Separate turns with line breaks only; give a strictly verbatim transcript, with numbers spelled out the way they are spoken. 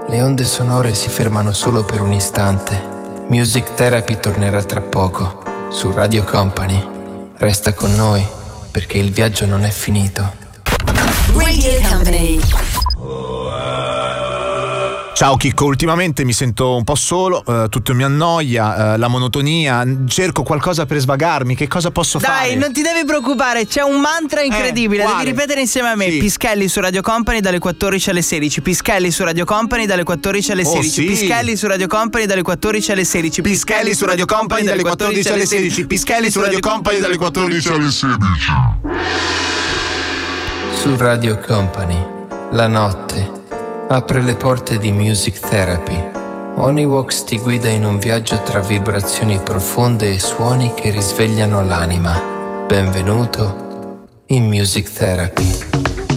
Le onde sonore si fermano solo per un istante. Music Therapy tornerà tra poco su Radio Company. Resta con noi perché il viaggio non è finito.
Radio Company.
Ciao Chicco, ultimamente mi sento un po' solo, eh, tutto mi annoia, eh, la monotonia, cerco qualcosa per svagarmi, che cosa posso
Dai,
fare?
Dai, non ti devi preoccupare, c'è un mantra incredibile,
Eh,
devi ripetere insieme a me.
Sì.
Pischelli su Radio Company dalle quattordici alle sedici, Pischelli su Radio Company dalle quattordici alle
Oh,
sedici,
sì.
Pischelli su Radio Company dalle quattordici alle sedici,
Pischelli su Radio Company dalle quattordici alle sedici, Pischelli su Radio Company dalle quattordici alle sedici.
Su Radio Company, la notte apre le porte di Music Therapy. Onivox ti guida in un viaggio tra vibrazioni profonde e suoni che risvegliano l'anima. Benvenuto in Music Therapy.